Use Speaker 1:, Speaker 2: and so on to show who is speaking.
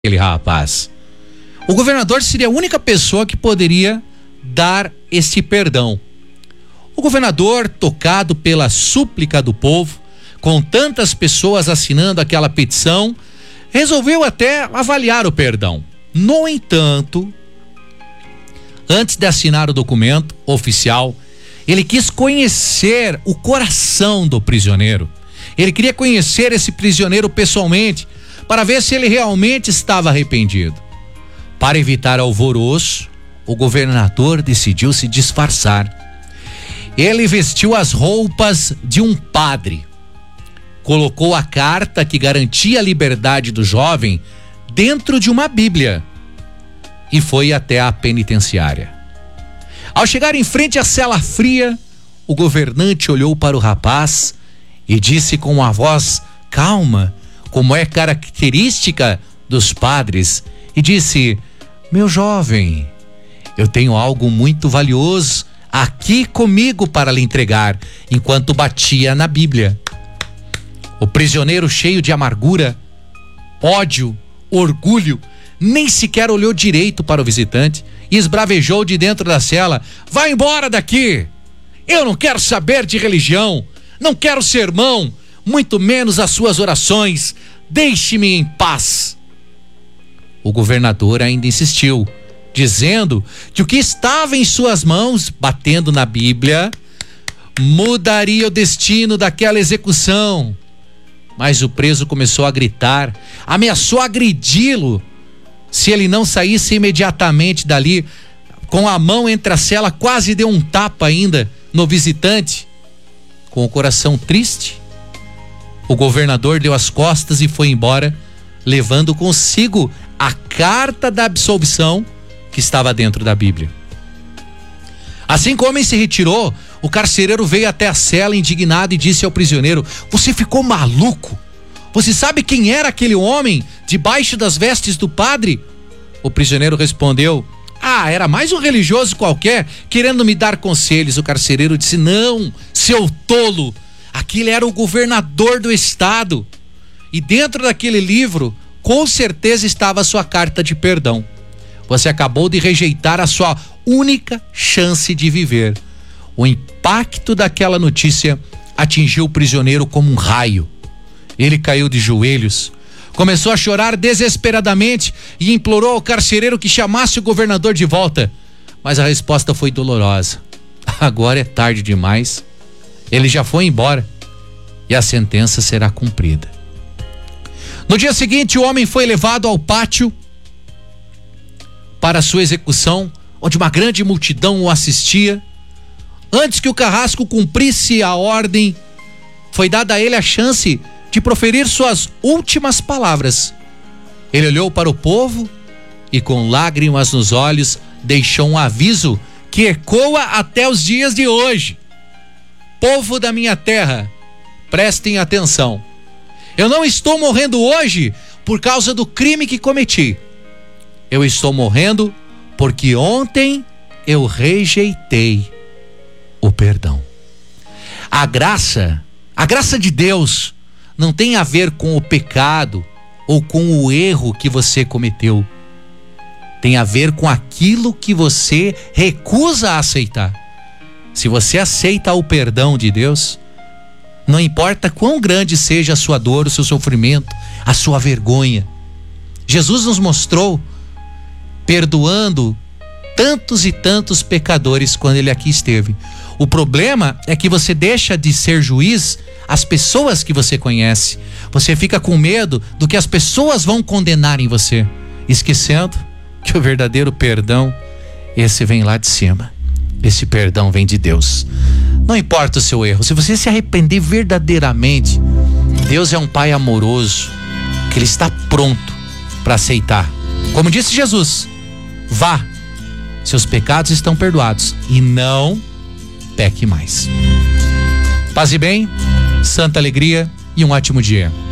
Speaker 1: aquele rapaz. O governador seria a única pessoa que poderia dar esse perdão. O governador, tocado pela súplica do povo, com tantas pessoas assinando aquela petição, resolveu até avaliar o perdão. No entanto, antes de assinar o documento oficial, ele quis conhecer o coração do prisioneiro. Ele queria conhecer esse prisioneiro pessoalmente, para ver se ele realmente estava arrependido. Para evitar alvoroço, o governador decidiu se disfarçar. Ele vestiu as roupas de um padre, colocou a carta que garantia a liberdade do jovem dentro de uma Bíblia e foi até a penitenciária. Ao chegar em frente à cela fria, o governante olhou para o rapaz e disse com uma voz calma, como é característica dos padres, e disse: meu jovem, eu tenho algo muito valioso aqui comigo para lhe entregar, enquanto batia na Bíblia. O prisioneiro, cheio de amargura, ódio, orgulho, nem sequer olhou direito para o visitante e esbravejou de dentro da cela: vai embora daqui! Eu não quero saber de religião, não quero sermão, muito menos as suas orações. Deixe-me em paz. O governador ainda insistiu, dizendo que o que estava em suas mãos, batendo na Bíblia, mudaria o destino daquela execução. Mas o preso começou a gritar, ameaçou agredi-lo se ele não saísse imediatamente dali. Com a mão entre a cela, quase deu um tapa ainda no visitante. Com o coração triste, o governador deu as costas e foi embora, levando consigo a carta da absolvição que estava dentro da Bíblia. Assim que o homem se retirou, o carcereiro veio até a cela indignado e disse ao prisioneiro: você ficou maluco? Você sabe quem era aquele homem debaixo das vestes do padre? O prisioneiro respondeu: era mais um religioso qualquer querendo me dar conselhos. O carcereiro disse: não, seu tolo, aquele era o governador do estado, e dentro daquele livro com certeza estava a sua carta de perdão. Você acabou de rejeitar a sua única chance de viver. O impacto daquela notícia atingiu o prisioneiro como um raio. Ele caiu de joelhos, começou a chorar desesperadamente e implorou ao carcereiro que chamasse o governador de volta. Mas a resposta foi dolorosa: agora é tarde demais. Ele já foi embora e a sentença será cumprida. No dia seguinte, o homem foi levado ao pátio para sua execução, onde uma grande multidão o assistia. Antes que o carrasco cumprisse a ordem, foi dada a ele a chance de proferir suas últimas palavras. Ele olhou para o povo e, com lágrimas nos olhos, deixou um aviso que ecoa até os dias de hoje: povo da minha terra, prestem atenção. Eu não estou morrendo hoje por causa do crime que cometi. Eu estou morrendo porque ontem eu rejeitei o perdão. A graça de Deus não tem a ver com o pecado ou com o erro que você cometeu. Tem a ver com aquilo que você recusa a aceitar. Se você aceita o perdão de Deus, não importa quão grande seja a sua dor, o seu sofrimento, a sua vergonha. Jesus nos mostrou perdoando tantos e tantos pecadores quando ele aqui esteve. O problema é que você deixa de ser juiz às pessoas que você conhece. Você fica com medo do que as pessoas vão condenar em você, esquecendo que o verdadeiro perdão, esse vem lá de cima. Esse perdão vem de Deus. Não importa o seu erro, se você se arrepender verdadeiramente, Deus é um Pai amoroso, que Ele está pronto para aceitar. Como disse Jesus: vá, seus pecados estão perdoados, e não peque mais. Paz e bem, santa alegria e um ótimo dia.